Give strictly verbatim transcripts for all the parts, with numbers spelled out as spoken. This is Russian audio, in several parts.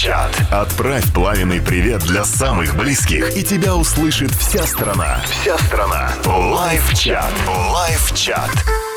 Лайв-чат. Отправь пламенный привет для самых близких, и тебя услышит вся страна. Вся страна. Лайв-чат. Лайв-чат.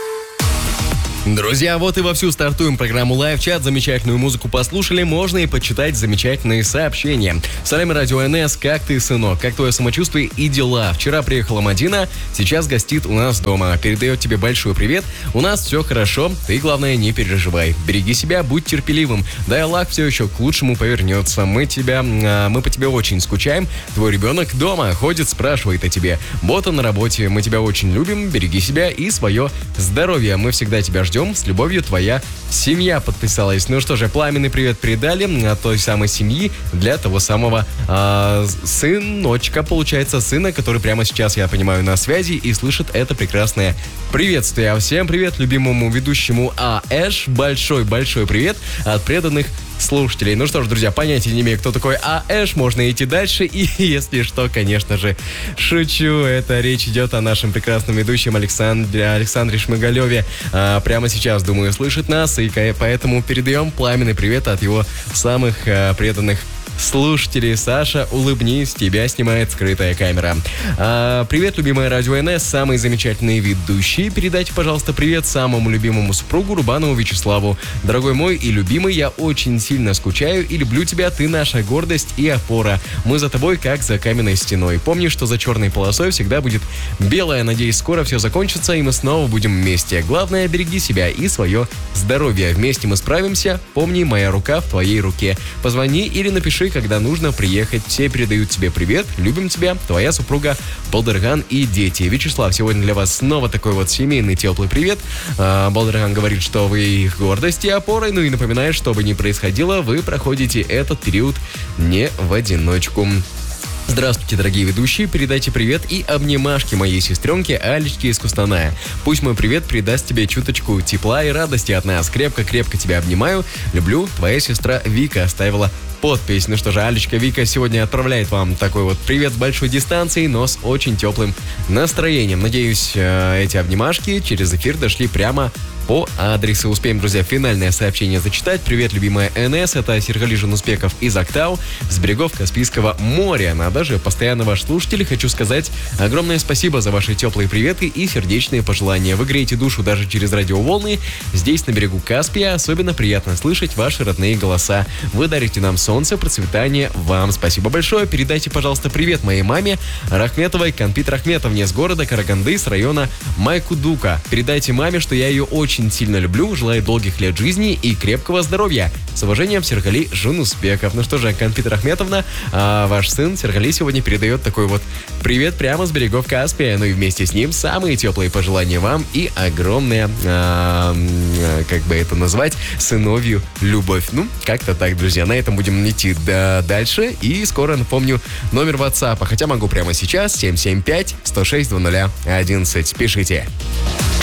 Друзья, вот и вовсю стартуем программу Лайв-чат. Замечательную музыку послушали, можно и почитать замечательные сообщения. С вами Радио эн эс. Как ты, сынок? Как твое самочувствие и дела? Вчера приехала Мадина, сейчас гостит у нас дома. Передает тебе большой привет. У нас все хорошо, ты, главное, не переживай. Береги себя, будь терпеливым. Дай Аллах, все еще к лучшему повернется. Мы тебя, мы по тебе очень скучаем. Твой ребенок дома ходит, спрашивает о тебе. Вот он на работе. Мы тебя очень любим. Береги себя и свое здоровье. Мы всегда тебя ждем. С любовью, твоя семья подписалась. Ну что же, пламенный привет передали от той самой семьи для того самого э, сыночка, получается, сына, который прямо сейчас, я понимаю, на связи и слышит это прекрасное приветствие. Всем привет любимому ведущему АЭш. Большой-большой привет от преданных слушателей. Ну что ж, друзья, понятия не имею, кто такой АЭш, можно идти дальше. И если что, конечно же, шучу. Это речь идет о нашем прекрасном ведущем Александре, Александре Шмыгалеве. А, прямо сейчас, думаю, слышит нас, и поэтому передаем пламенный привет от его самых а, преданных слушателей. Саша, улыбнись, тебя снимает скрытая камера. А, привет, любимая Радио эн эс, самые замечательные ведущие. Передайте, пожалуйста, привет самому любимому супругу Рубанову Вячеславу. Дорогой мой и любимый, я очень сильно скучаю и люблю тебя, ты наша гордость и опора. Мы за тобой, как за каменной стеной. Помни, что за черной полосой всегда будет белая. Надеюсь, скоро все закончится, и мы снова будем вместе. Главное, береги себя и свое здоровье. Вместе мы справимся. Помни, моя рука в твоей руке. Позвони или напиши, когда нужно приехать. Все передают тебе привет, любим тебя, твоя супруга Балдырган и дети. Вячеслав, сегодня для вас снова такой вот семейный теплый привет. А, Балдырган говорит, что вы их гордость и опорой, ну и напоминает, что бы ни происходило, вы проходите этот период не в одиночку. Здравствуйте, дорогие ведущие, передайте привет и обнимашки моей сестренке Алечке из Кустаная. Пусть мой привет придаст тебе чуточку тепла и радости от нас. Крепко-крепко тебя обнимаю, люблю, твоя сестра Вика оставила подпись. Ну что же, Алечка, Вика сегодня отправляет вам такой вот привет с большой дистанции, но с очень теплым настроением. Надеюсь, эти обнимашки через эфир дошли прямо по адресу. Успеем, друзья, финальное сообщение зачитать. Привет, любимая эн эс, это Сергали Жунуспеков из Актау, с берегов Каспийского моря. На даже постоянно ваш слушатель. Хочу сказать огромное спасибо за ваши теплые приветы и сердечные пожелания. Вы греете душу даже через радиоволны. Здесь, на берегу Каспия, особенно приятно слышать ваши родные голоса. Вы дарите нам солнце, процветание вам. Спасибо большое. Передайте, пожалуйста, привет моей маме Рахметовой Канпит Рахметовне с города Караганды, с района Майкудука. Передайте маме, что я ее очень сильно люблю, желаю долгих лет жизни и крепкого здоровья. С уважением, Сергали Жунуспеков. Ну что же, Канпит Рахметовна, а ваш сын Сергали сегодня передает такой вот привет прямо с берегов Каспия. Ну и вместе с ним самые теплые пожелания вам и огромная, а, как бы это назвать, сыновью любовь. Ну, как-то так, друзья. На этом будем идти до, дальше. И скоро напомню номер WhatsApp. Хотя могу прямо сейчас. семь семь пять сто шесть двадцать одиннадцать. Пишите.